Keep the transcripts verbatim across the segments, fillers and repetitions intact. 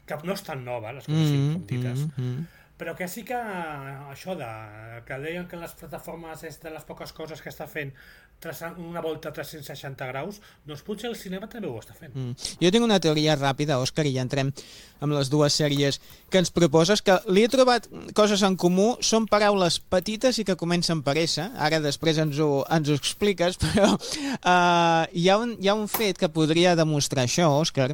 que no és tan nova, les coses mm, com dites, mm, mm. però que sí que això de que deien que les plataformes és de les poques coses que està fent una volta a tres-cents seixanta graus, doncs potser el cinema també ho està fent. Mm. Jo tinc una teoria ràpida, Òscar, i ja entrem amb les dues sèries que ens proposes, que li he trobat coses en comú, són paraules petites i que comencen per S, ara després ens ho, ens ho expliques, però uh, hi, ha un, hi ha un fet que podria demostrar això, Òscar,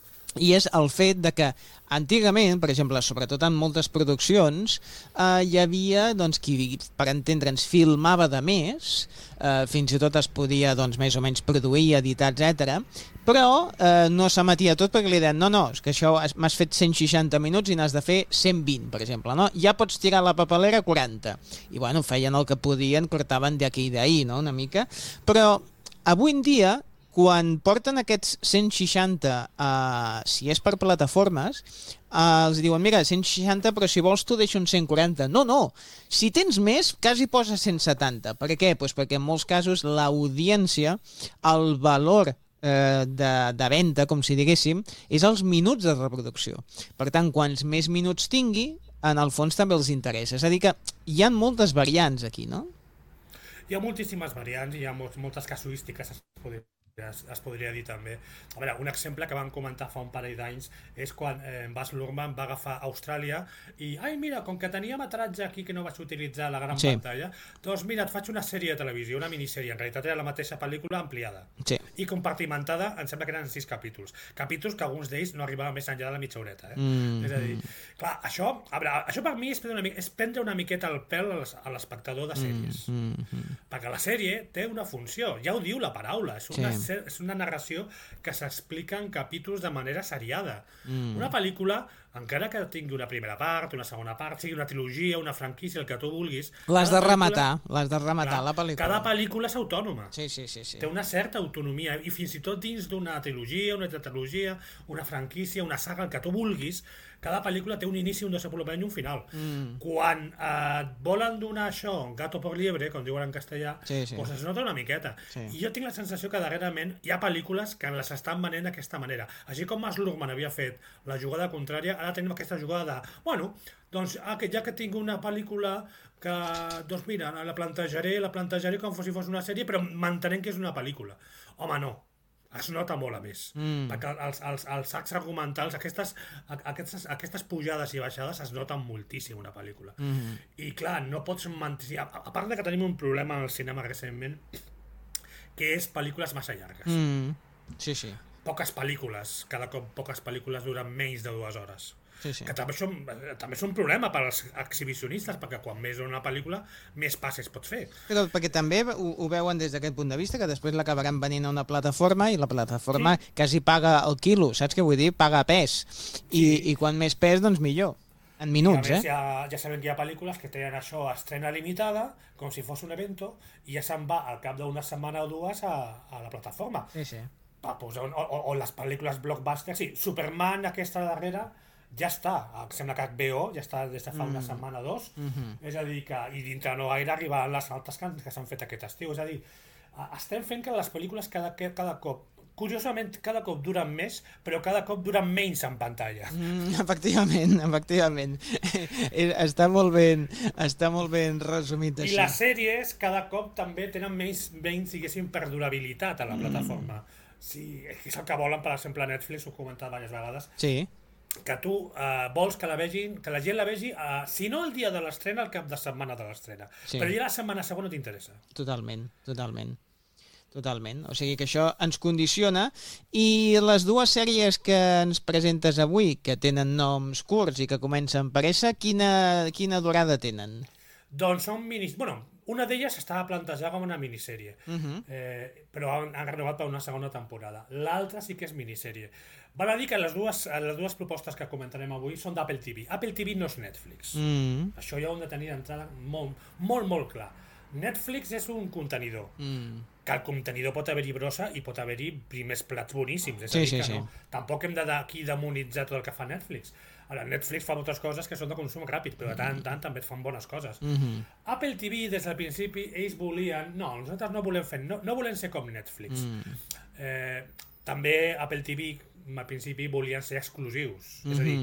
i és el fet de que antigament, per exemple, sobretot en moltes produccions, eh, hi havia doncs, qui, per entendre'ns, filmava de més, eh, fins i tot es podia doncs, més o menys produir, editar, etcètera, però eh, no s'emetia tot perquè li deien no, no, és que això m'has fet cent seixanta minuts i n'has de fer cent vint, per exemple, no? Ja pots tirar la papelera quaranta. I bueno, feien el que podien, cortaven d'aquí i d'ahir, no?, una mica, però avui en dia, quan porten aquests cent seixanta, uh, si és per plataformes, uh, els diuen, mira, cent seixanta, però si vols tu deixo un cent quaranta. No, no, si tens més, quasi posa cent setanta. Per què? Pues perquè en molts casos l'audiència, el valor eh, de, de venda, com si diguéssim, és els minuts de reproducció. Per tant, quants més minuts tingui, en el fons també els interessa. És a dir que hi ha moltes variants aquí, no? Hi ha moltíssimes variants, hi ha moltes casuístiques, es podria Es, es podria dir també. A veure, un exemple que vam comentar fa un parell d'anys és quan eh, Baz Luhrmann va agafar Austràlia i, ai, mira, com que tenia metratge aquí que no vaig utilitzar la gran sí. pantalla, doncs mira, et faig una sèrie de televisió, una minissèrie, en realitat era la mateixa pel·lícula ampliada. Sí. I compartimentada, em sembla que eren sis capítols. Capítols que alguns d'ells no arribaven més enllà de la mitja horeta, eh? Mm-hmm. És a dir, clar, això, a veure, això per mi és prendre una, és prendre una miqueta el pèl a l'espectador de sèries. Mm-hmm. Perquè la sèrie té una funció, ja ho diu la paraula, és una, sí. és una narració que s'explica en capítols de manera seriada. Mm. Una pel·lícula, encara que tingui una primera part, una segona part, sigui una trilogia, una franquícia, el que tu vulguis... L'has de rematar, l'has de rematar, clar, la pel·lícula. Cada pel·lícula és autònoma. Sí, sí, sí, sí. Té una certa autonomia, i fins i tot dins d'una trilogia, una tetralogia, una franquícia, una saga, el que tu vulguis, cada pel·lícula té un inici, un desenvolupament i un final. Mm. Quan eh, volen donar això, gato por liebre, com diuen en castellà, sí, sí. Doncs es nota una miqueta. Sí. I jo tinc la sensació que darrerament hi ha pel·lícules que les estan venent d'aquesta manera. Així com Baz Luhrmann havia fet la jugada contrària, ara tenim aquesta jugada de, bueno, doncs ja que tinc una pel·lícula que, doncs mira, la plantejaré, la plantejaré com si fos una sèrie, però m'entenent que és una pel·lícula. Home, no. Es nota molt a més, mm. perquè els, els, els sacs argumentals, aquestes, aquestes, aquestes pujades i baixades es noten moltíssim una pel·lícula. Mm. I clar, no pots mantenir... A, a part de que tenim un problema al cinema recentment, que és pel·lícules massa llargues. Mm. Sí, sí. Poques pel·lícules, cada cop poques pel·lícules duren menys de dues hores. Sí, sí. Que també és, un, també és un problema per als exhibicionistes, perquè quan més una pel·lícula, més passes pots fer. Però perquè també ho, ho veuen des d'aquest punt de vista, que després l'acabaran venint a una plataforma i la plataforma sí. quasi paga el quilo, saps què vull dir? Paga pes. I, sí. i quan més pes, doncs millor. En minuts, més, eh? Ja, ja sabem que hi ha pel·lícules que tenen això a estrena limitada, com si fos un evento, i ja se'n va al cap d'una setmana o dues a, a la plataforma. Sí, sí. Va, pues, o, o, o les pel·lícules blockbuster, sí, Superman, aquesta darrera, ja està, sembla que H B O ja està des de fa una mm. setmana o dos, mm-hmm. és a dir que, i dintre no gaire arribaran les altres que, que s'han fet aquest estiu, és a dir, estem fent que les pel·lícules cada, cada cop, curiosament cada cop duren més, però cada cop duren menys en pantalla. Mm, efectivament, efectivament. està molt ben, està molt ben resumit I així. I les sèries cada cop també tenen menys, menys diguéssim, perdurabilitat a la plataforma. Mm. Sí, és el que volen, per exemple, Netflix, ho he comentat diverses vegades. Sí. Que tu eh, vols que la vegin, que la gent la vegi, eh, si no el dia de l'estrena, el cap de setmana de l'estrena. Sí. Però ja la setmana següent no t'interessa. Totalment, totalment. Totalment. O sigui que això ens condiciona. I les dues sèries que ens presentes avui, que tenen noms curts i que comencen per S, quina, quina durada tenen? Doncs són minis... Bueno, una d'elles estava plantejada com una minissèrie, uh-huh. eh, però han, han renovat per una segona temporada. L'altra sí que és minissèrie. Val a dir que les dues, les dues propostes que comentarem avui són d'Apple T V. Apple T V no és Netflix. Mm. Això ja ho hem de tenir d'entrada molt, molt, molt clar. Netflix és un contenidor. Mm. Que el contenidor pot haver-hi brossa i pot haver-hi primers plats boníssims. És sí, a dir, sí, que sí. no, tampoc hem d'aquí demonitzar tot el que fa Netflix. Ara, Netflix fa moltes coses que són de consum ràpid, però de tant en tant també et fan bones coses. Mm-hmm. Apple T V, des del principi, ells volien... No, nosaltres no volem fer... No, no volem ser com Netflix. Mm. Eh, també Apple T V al principi volien ser exclusius, mm-hmm. és a dir,